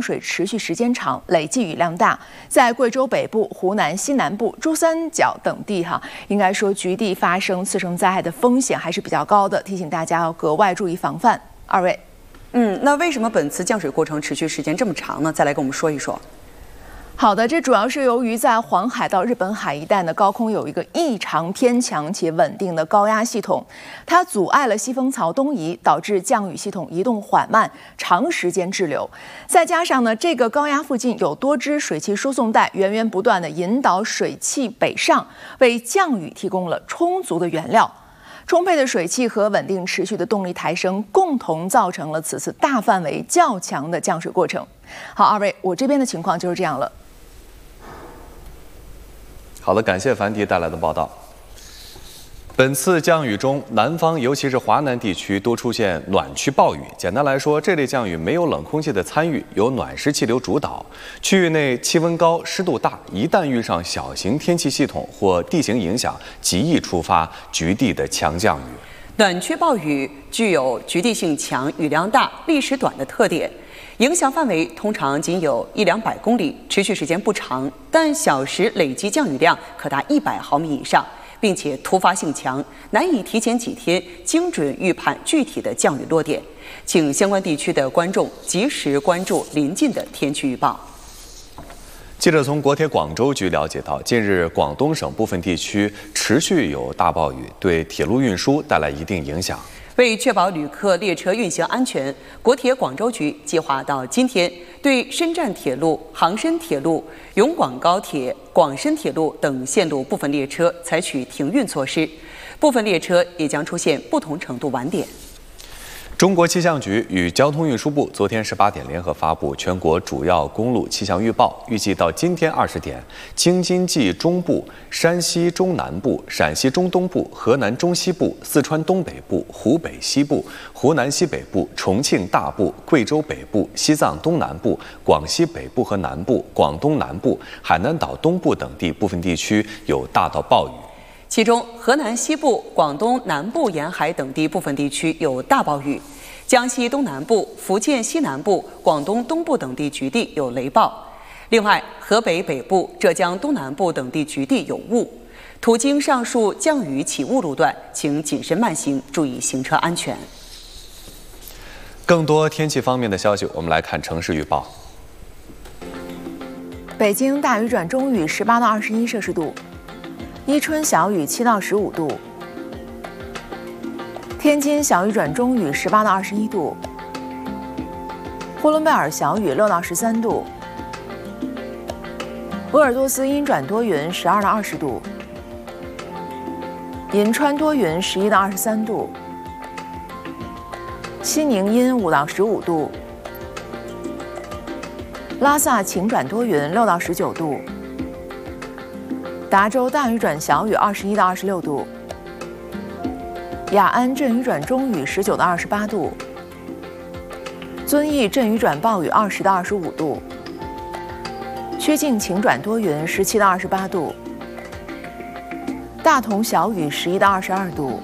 水持续时间长，累计雨量大，在贵州北部、湖南西南部、珠三角等地应该说局地发生次生灾害的风险还是比较高的，提醒大家要格外注意防范。二位， 那为什么本次降水过程持续时间这么长呢？再来跟我们说一说。 好的，这主要是由于在黄海到日本海一带呢，高空有一个异常偏强且稳定的高压系统，它阻碍了西风槽东移，导致降雨系统移动缓慢，长时间滞留。再加上呢，这个高压附近有多支水汽输送带，源源不断的引导水汽北上，为降雨提供了充足的原料。充沛的水汽和稳定持续的动力抬升，共同造成了此次大范围较强的降水过程。好，二位，我这边的情况就是这样了。 好的，感谢樊迪带来的报道。本次降雨中，南方尤其是华南地区多出现暖区暴雨。简单来说，这类降雨没有冷空气的参与，由暖湿气流主导，区域内气温高、湿度大，一旦遇上小型天气系统或地形影响，极易触发局地的强降雨。 暖区暴雨具有局地性强、雨量大、历时短的特点。影响范围通常仅有100-200公里，持续时间不长，但小时累计降雨量可达100毫米以上，并且突发性强，难以提前几天精准预判具体的降雨落点。请相关地区的观众及时关注临近的天气预报。 记者从国铁广州局了解到，近日广东省部分地区持续有大暴雨，对铁路运输带来一定影响。 为确保旅客列车运行安全，国铁广州局计划到今天对深湛铁路、杭深铁路、永广高铁、广深铁路等线路部分列车采取停运措施，部分列车也将出现不同程度晚点。 中国气象局与交通运输部昨天18点联合发布全国主要公路气象预报，预计到今天20点，京津冀中部、山西中南部、陕西中东部、河南中西部、四川东北部、湖北西部、湖南西北部、重庆大部、贵州北部、西藏东南部、广西北部和南部、广东南部、海南岛东部等地部分地区有大到暴雨。 其中，河南西部、广东南部沿海等地部分地区有大暴雨，江西东南部、福建西南部、广东东部等地局地有雷暴。另外，河北北部、浙江东南部等地局地有雾。途经上述降雨起雾路段，请谨慎慢行，注意行车安全。 更多天气方面的消息，我们来看城市预报。 北京大雨转中雨18到21摄氏度。伊春小雨7到15度，天津小雨转中雨18到21度，呼伦贝尔小雨6到13度，鄂尔多斯阴转多云12到20度，银川多云11到23度，西宁阴5到15度，拉萨晴转多云6到19度。达州大雨转小雨21到26度，雅安阵雨转中雨19到28度，遵义阵雨转暴雨20到25度，曲靖晴转多云17到28度，大同小雨11到22度，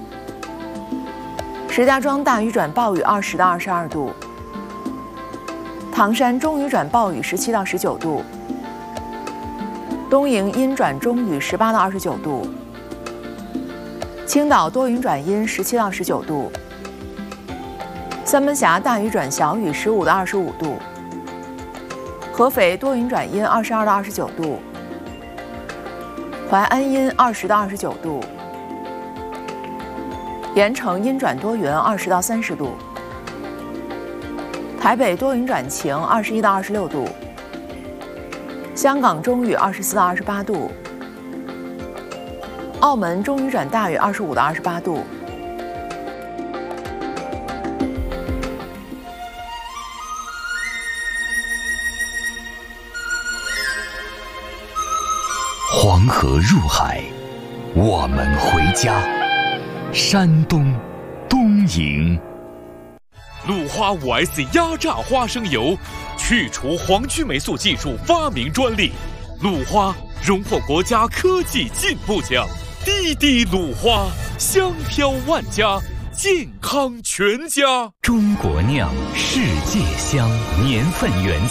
石家庄大雨转暴雨20到22度，唐山中雨转暴雨17到19度。东营阴转中雨18到29度，青岛多云转阴17到19度，三门峡大雨转小雨15到25度，合肥多云转阴22到29度，淮安阴20到29度，盐城阴转多云20到30度，台北多云转晴21到26度。香港中雨24到28度，澳门中雨转大雨25到28度。 黄河入海，我们回家。山东东营， 鲁花5S 压榨花生油，去除黄曲霉素技术发明专利，鲁花荣获国家科技进步奖。滴滴鲁花，香飘万家，健康全家。 中国酿，世界香，年份原